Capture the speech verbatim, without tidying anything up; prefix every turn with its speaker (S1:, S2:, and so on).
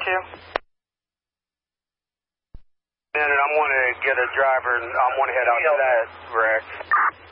S1: you. And I'm going to get a driver, and I'm going to head out to that wreck.